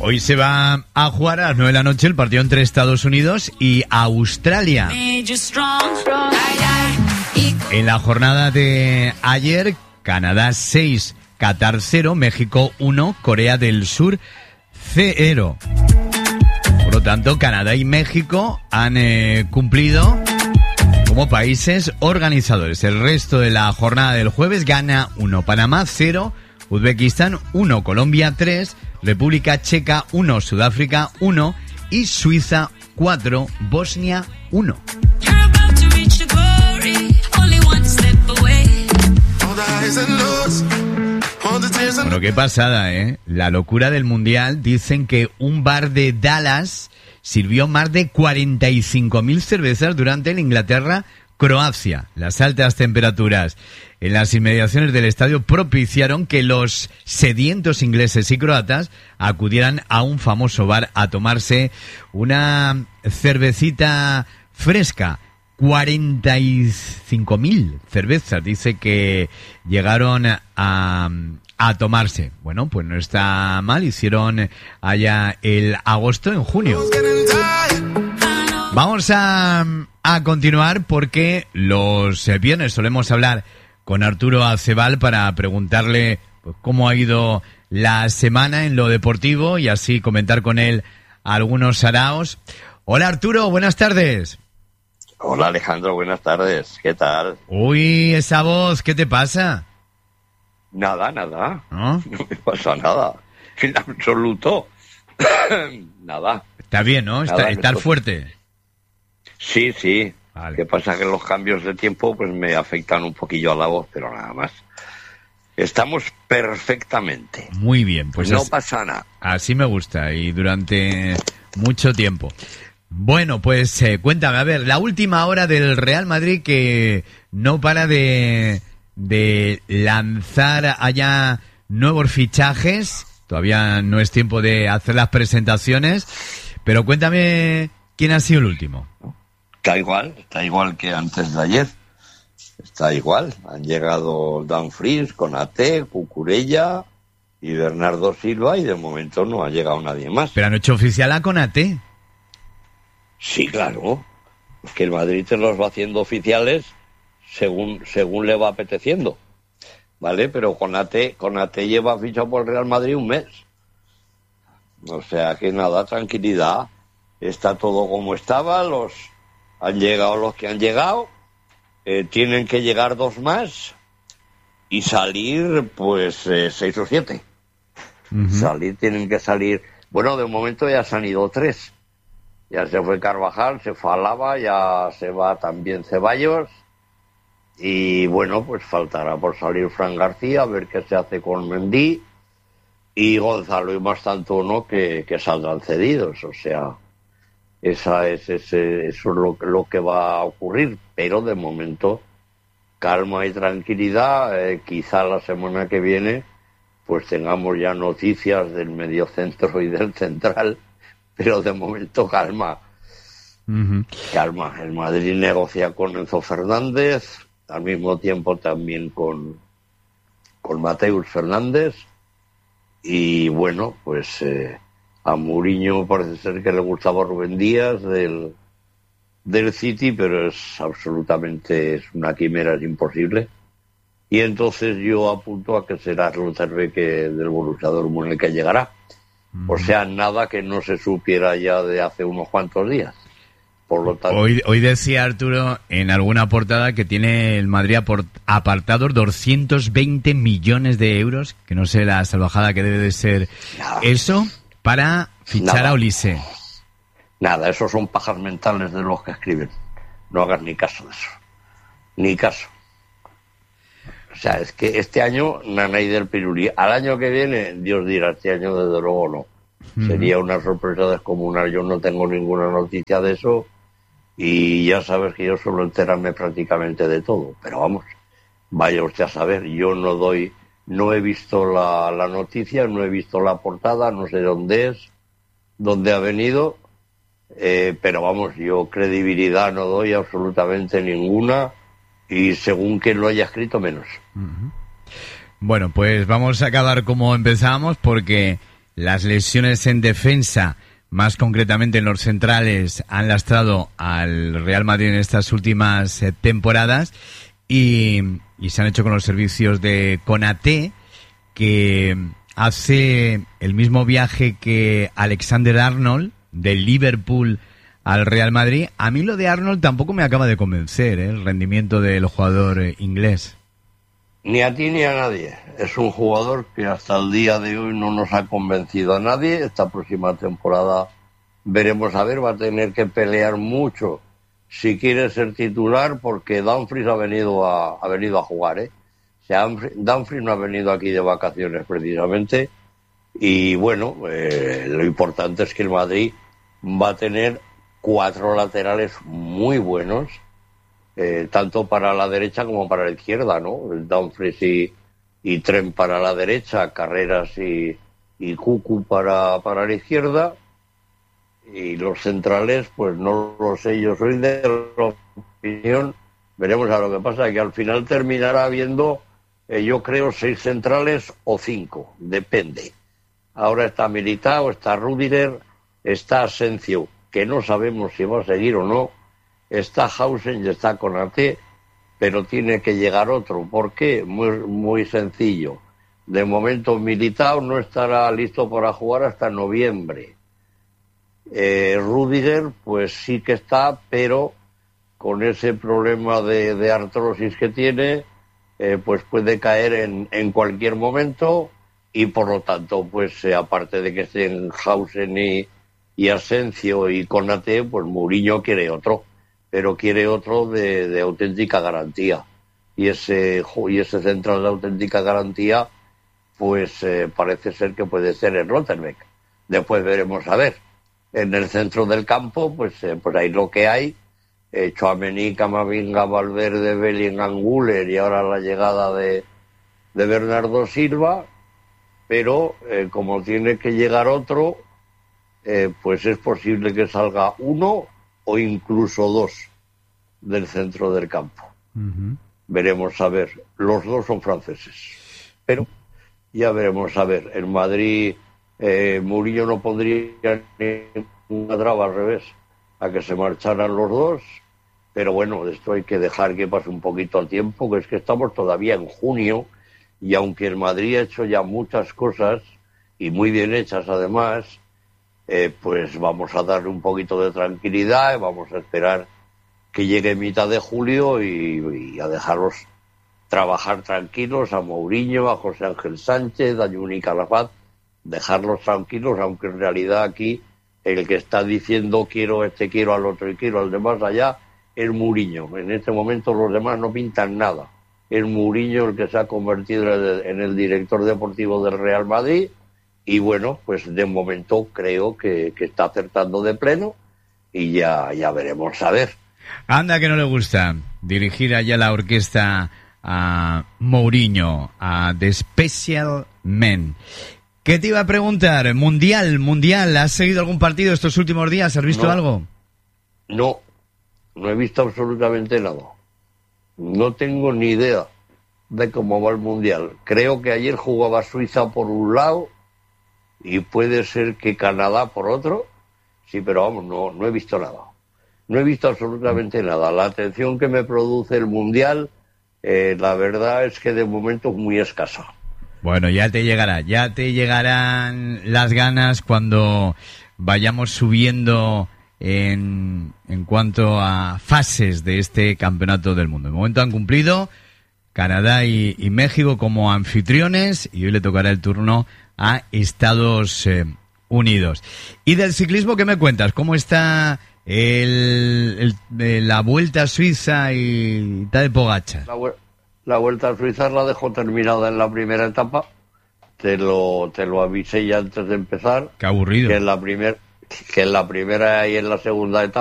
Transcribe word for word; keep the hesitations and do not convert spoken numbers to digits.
Hoy se va a jugar a las nueve de la noche el partido entre Estados Unidos y Australia. En la jornada de ayer, Canadá seis, Qatar cero, México uno, Corea del Sur cero. Por lo tanto, Canadá y México han eh, cumplido como países organizadores. El resto de la jornada del jueves gana uno, Panamá cero, Uzbekistán uno, Colombia tres, República Checa uno, Sudáfrica uno y Suiza cuatro, Bosnia uno. Bueno, qué pasada, ¿eh? La locura del Mundial. Dicen que un bar de Dallas sirvió más de cuarenta y cinco mil cervezas durante el Inglaterra-Croacia. Las altas temperaturas en las inmediaciones del estadio propiciaron que los sedientos ingleses y croatas acudieran a un famoso bar a tomarse una cervecita fresca. cuarenta y cinco mil cervezas, dice que llegaron a, a tomarse. Bueno, pues no está mal, hicieron allá el agosto en junio. Vamos a, a continuar porque los viernes solemos hablar con Arturo Acebal para preguntarle pues, cómo ha ido la semana en lo deportivo y así comentar con él algunos saraos. Hola Arturo, buenas tardes. Hola Alejandro, buenas tardes. ¿Qué tal? Uy, esa voz, ¿qué te pasa? Nada, nada. ¿No? No me pasa nada. En absoluto. Nada. Está bien, ¿no? Está, estar fuerte. Sí, sí. Vale. Lo que pasa es que los cambios de tiempo pues me afectan un poquillo a la voz, pero nada más. Estamos perfectamente. Muy bien, pues no así, pasa nada. Así me gusta y durante mucho tiempo. Bueno, pues eh, cuéntame, a ver, la última hora del Real Madrid que no para de, de lanzar allá nuevos fichajes. Todavía no es tiempo de hacer las presentaciones, pero cuéntame quién ha sido el último. Está igual, está igual que antes de ayer. Está igual. Han llegado Dumfries, Konaté, Cucurella y Bernardo Silva y de momento no ha llegado nadie más. Pero han hecho oficial a Konaté. Sí, claro. Es que el Madrid se los va haciendo oficiales según según le va apeteciendo. ¿Vale? Pero Konaté, Konaté lleva fichado por el Real Madrid un mes. O sea que nada, tranquilidad. Está todo como estaba. Los han llegado los que han llegado. Eh, tienen que llegar dos más. Y salir, pues, eh, seis o siete. Uh-huh. Salir, tienen que salir. Bueno, de momento ya se han ido tres. Ya se fue Carvajal, se fue Alaba, ya se va también Ceballos. Y bueno, pues faltará por salir Fran García, a ver qué se hace con Mendy. Y Gonzalo y más tanto uno que, que saldrán cedidos. O sea, esa es, ese, eso es lo, lo que va a ocurrir. Pero de momento, calma y tranquilidad. Eh, quizá la semana que viene pues tengamos ya noticias del mediocentro y del central. Pero de momento calma. Uh-huh. Calma. El Madrid negocia con Enzo Fernández, al mismo tiempo también con, con Mateus Fernández. Y bueno, pues eh, a Mourinho parece ser que le gustaba Rubén Díaz del, del City, pero es absolutamente es una quimera, es imposible. Y entonces yo apunto a que será Schlotterbeck del Borussia Dortmund el que llegará. O sea, nada que no se supiera ya de hace unos cuantos días. Por lo tanto, hoy, hoy decía Arturo en alguna portada que tiene el Madrid apartados doscientos veinte millones de euros, que no sé la salvajada que debe de ser nada. Eso, para fichar nada. A Olise. Nada, esos son pajas mentales de los que escriben. No hagas ni caso de eso. Ni caso. O sea, es que este año, Nanay del Pirulí. Al año que viene, Dios dirá, este año desde luego no. Uh-huh. Sería una sorpresa descomunal. Yo no tengo ninguna noticia de eso. Y ya sabes que yo suelo enterarme prácticamente de todo. Pero vamos, vaya usted a saber. Yo no doy, no he visto la, la noticia, no he visto la portada, no sé dónde es, dónde ha venido. Eh, pero vamos, yo credibilidad no doy absolutamente ninguna. Y según quien lo haya escrito, menos. Uh-huh. Bueno, pues vamos a acabar como empezamos, porque las lesiones en defensa, más concretamente en los centrales, han lastrado al Real Madrid en estas últimas eh, temporadas y, y se han hecho con los servicios de Konaté, que hace el mismo viaje que Alexander Arnold, del Liverpool al Real Madrid. A mí lo de Arnold tampoco me acaba de convencer, ¿eh? El rendimiento del jugador eh, inglés. Ni a ti ni a nadie. Es un jugador que hasta el día de hoy no nos ha convencido a nadie. Esta próxima temporada veremos a ver, va a tener que pelear mucho si quiere ser titular, porque Dumfries ha venido a, ha venido a jugar, ¿eh? O sea, Dumfries no ha venido aquí de vacaciones precisamente. Y bueno, eh, lo importante es que el Madrid va a tener cuatro laterales muy buenos, eh, tanto para la derecha como para la izquierda, ¿no? Dumfries y, y Trent para la derecha, Carreras y, y Cucu para, para la izquierda, y los centrales, pues no lo sé, yo soy de la opinión, veremos a lo que pasa, que al final terminará habiendo, eh, yo creo, seis centrales o cinco, depende. Ahora está Militao, está Rudiger, está Asensio, que no sabemos si va a seguir o no, está Hausen y está Konaté, pero tiene que llegar otro. ¿Por qué? Muy, muy sencillo. De momento Militao no estará listo para jugar hasta noviembre. Eh, Rudiger, pues sí que está, pero con ese problema de, de artrosis que tiene, eh, pues puede caer en, en cualquier momento, y por lo tanto, pues eh, aparte de que estén Hausen y y Asensio y Konaté, pues Mourinho quiere otro, pero quiere otro de, de auténtica garantía. Y ese y ese central de auténtica garantía, pues eh, parece ser que puede ser el Rotterbeck. Después veremos a ver. En el centro del campo, pues eh, pues ahí lo que hay, eh, Tchouaméni, Camavinga, Valverde, Bellingham, Güler, y ahora la llegada de, de Bernardo Silva, pero eh, como tiene que llegar otro, Eh, pues es posible que salga uno o incluso dos del centro del campo. Uh-huh. Veremos a ver. Los dos son franceses, pero ya veremos a ver. En Madrid, eh, Mourinho no pondría ninguna traba, al revés, a que se marcharan los dos, pero bueno, esto hay que dejar que pase un poquito el tiempo, que es que estamos todavía en junio, y aunque el Madrid ha hecho ya muchas cosas, y muy bien hechas además, Eh, pues vamos a darle un poquito de tranquilidad, vamos a esperar que llegue mitad de julio y, y a dejarlos trabajar tranquilos, a Mourinho, a José Ángel Sánchez, a Juni Calafat, dejarlos tranquilos, aunque en realidad aquí el que está diciendo quiero este, quiero al otro y quiero al demás allá, es Mourinho. En este momento los demás no pintan nada. Es Mourinho el que se ha convertido en el, en el director deportivo del Real Madrid. Y bueno, pues de momento creo que, que está acertando de pleno y ya, ya veremos a ver. Anda que no le gusta dirigir allá la orquesta a Mourinho, a The Special Men. ¿Qué te iba a preguntar? Mundial, Mundial, ¿has seguido algún partido estos últimos días? ¿Has visto no, algo? No, no he visto absolutamente nada. No tengo ni idea de cómo va el Mundial. Creo que ayer jugaba Suiza por un lado y puede ser que Canadá por otro, sí, pero vamos, no, no he visto nada. No he visto absolutamente nada. La atención que me produce el Mundial, eh, la verdad es que de momento es muy escasa. Bueno, ya te llegará, ya te llegarán las ganas cuando vayamos subiendo en, en cuanto a fases de este campeonato del mundo. De momento han cumplido Canadá y, y México como anfitriones, y hoy le tocará el turno a Estados eh, Unidos. ¿Y del ciclismo qué me cuentas? ¿Cómo está el, el, la Vuelta a Suiza y tal de Pogačar? La, la Vuelta a Suiza la dejó terminada en la primera etapa. Te lo te lo avisé ya antes de empezar. Qué aburrido. Que en la primer, que en la primera y en la segunda etapa